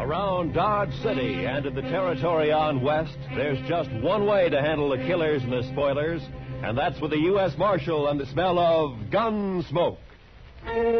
Around Dodge City and in the territory on west, there's just one way to handle the killers and the spoilers, and that's with the U.S. Marshal and the smell of gun smoke.